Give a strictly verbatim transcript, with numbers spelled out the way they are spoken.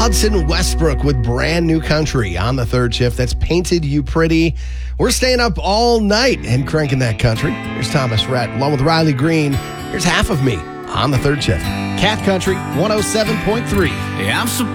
Hudson Westbrook with Brand New Country on the third shift. That's Painted You Pretty. We're staying up all night and cranking that country. Here's Thomas Rhett along with Riley Green. Here's Half of Me on the third shift. Cat Country one oh seven point three. Yeah, I'm so